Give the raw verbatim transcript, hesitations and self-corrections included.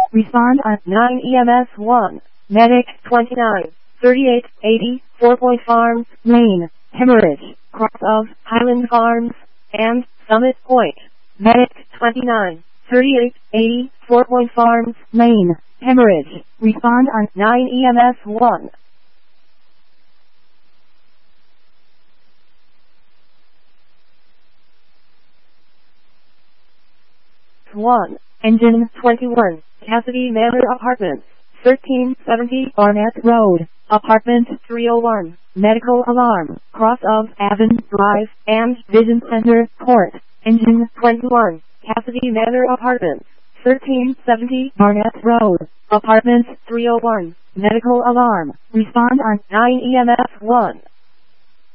Respond on nine E M S one. Medic twenty-nine thirty-eight eighty, Four Point Farms Lane, Hemorrhage, cross of Highland Farms and Summit Point. Medic twenty-nine thirty-eight eighty, Four Point Farms Lane, Hemorrhage. Respond on nine E M S one. one. Engine twenty-one, Cassidy Manor Apartments, thirteen seventy Barnett Road, Apartment three oh one, Medical Alarm, cross of Avon Drive and Vision Center Court. Engine twenty-one, Cassidy Manor Apartments, thirteen seventy Barnett Road, Apartment three oh one, Medical Alarm. Respond on nine E M S one.